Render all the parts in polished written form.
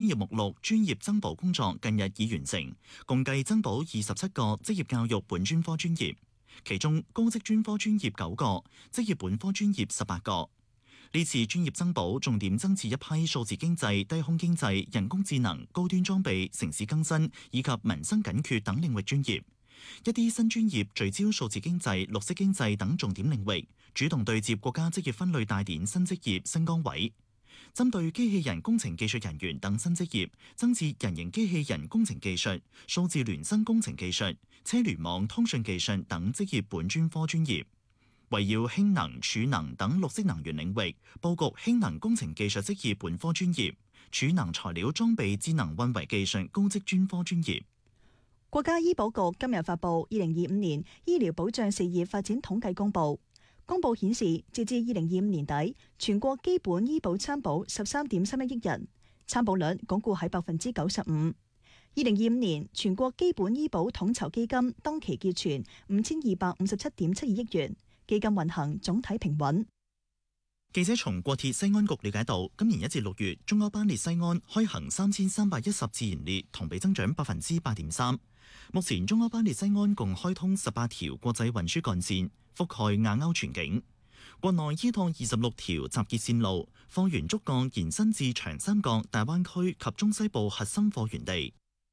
業目錄專業增補工作近日已完成，共計增補27個職業教育本專科專業，其中高職專科專業9個，職業本科專業18個。呢次專業增補重點增設一批數字經濟、低空經濟、人工智能、高端裝備、城市更新以及民生緊缺等領域專業。一啲新專業聚焦數字經濟、綠色經濟等重點領域，主動對接國家職業分類大典新職業新崗位。針對機器人工程技術人員等新職業，增設人形機器人工程技術、數字孿生工程技術、車聯網通訊技術等職業本專科專業。圍繞氫能、儲能等綠色能源領域，佈局氫能工程技術職業本科專業、儲能材料裝備智能運維技術高職專科專業。 國家醫保局今日發布2025年醫療保障事業發展統計公佈。公佈顯示，截至2025年底，全國基本醫保參保13.31億人，參保率鞏固喺95%。2025年全國基本醫保統籌基金當期結存5257.72億元，基金運行總體平穩。 記者從國鐵西安局了解到，今年1至6月，中歐班列西安開行3310自然列，同比增長8.3%。目前中歐班列西安共開通18條國際運輸幹線，覆蓋亞歐全境。國內依託26條集結線路，貨源觸角延伸至長三角、大灣區及中西部核心貨源地。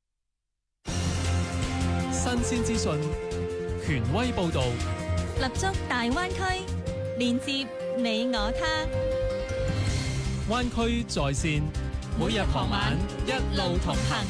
新鮮資訊，權威報導， 立足大灣區，連接你我他。 灣區在線，每日傍晚一路同行。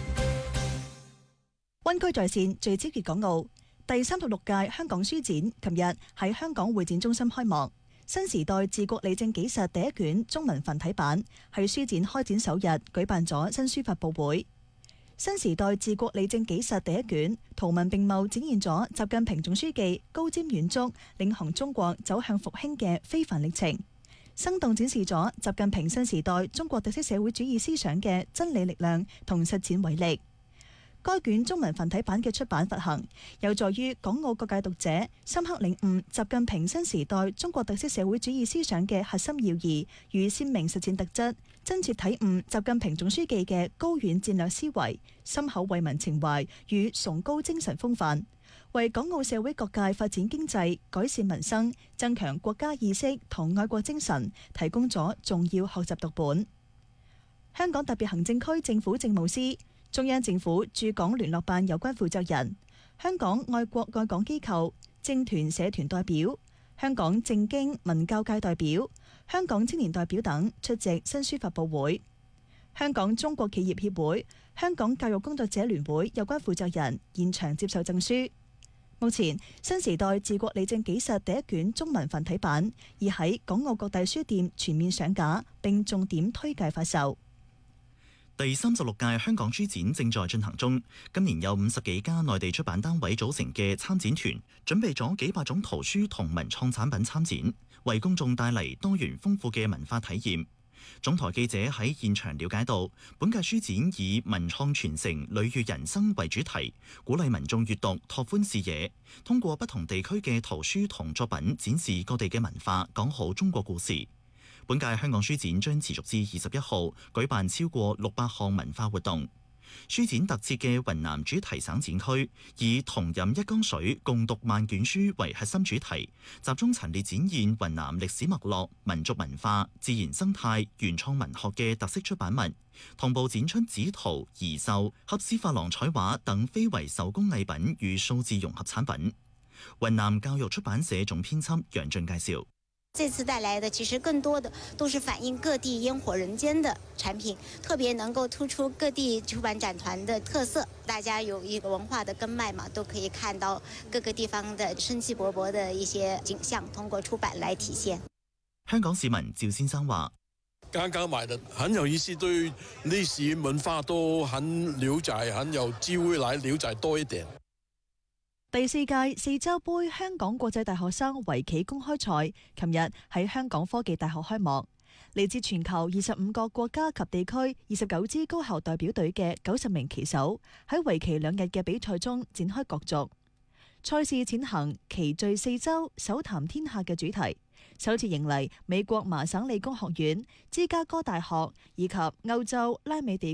灣區在線聚焦粵港澳。第36屆香港書展琴日喺香港會展中心開幕，新時代治國理政紀實第一卷中文繁體版喺書展開展首日舉辦咗新書發佈會。新時代治國理政紀實第一卷圖文並茂展現咗習近平總書記高瞻遠矚領航中國走向復興嘅非凡歷程，生動展示咗習近平新時代中國特色社會主義思想嘅真理力量同實踐偉力。該卷中文繁體版嘅出版發行，有助於港澳各界讀者深刻領悟習近平新時代中國特色社會主義思想嘅核心要義與鮮明實踐特質，真切體悟習近平總書記嘅高遠戰略思維、深厚為民情懷與崇高精神風範，為港澳社會各界發展經濟、改善民生、增強國家意識同愛國精神提供咗重要學習讀本。香港特別行政區政府政務司、中央政府駐港聯絡辦有關負責人、香港愛國愛港機構、政團社團代表、香港政經文教界代表、香港青年代表等出席新書發佈會。香港中國企業協會、香港教育工作者聯會有關負責人現場接受證書。目前新時代治國理政紀實第一卷中文繁體版已喺港澳各大書店全面上架，並重點推介發售。 第36屆香港書展正在進行中，今年有50幾家內地出版單位組成嘅參展團，準備咗幾百種圖書同文創產品參展，為公眾帶嚟多元豐富嘅文化體驗。總台記者喺現場了解到，本屆書展以文創傳承、履約人生為主題，鼓勵民眾閱讀、拓寬視野，通過不同地區嘅圖書同作品展示各地嘅文化，講好中國故事。本屆香港書展將持續至21號，舉辦超過600項文化活動。書展特設嘅雲南主題省展區，以同飲一江水、共讀萬卷書為核心主題，集中陳列展現雲南歷史脈絡、民族文化、自然生態、原創文學嘅特色出版物，同步展出紙圖、擬繡、合絲珐琅彩畫等非遺手工藝品與數字融合產品。雲南教育出版社總編輯楊俊介紹。 這次帶來的其實更多的都是反映各地煙火人間的產品，特別能夠突出各地出版展團的特色。大家有一個文化的根脈嘛，都可以看到各個地方的生氣勃勃的一些景象，通過出版來體現。 香港市民趙先生話： 剛剛買的很有意思，對歷史文化都很了解，很有機會來了解多一點。 第4屆四洲杯香港國際大學生圍棋公開賽琴日喺香港科技大學開幕，嚟自全球25個國家及地區29支高校代表隊嘅90名棋手喺為期2日嘅比賽中展開角逐。賽事踐行棋聚四洲、手談天下嘅主題，首次迎嚟美國麻省理工學院、芝加哥大學以及歐洲拉美地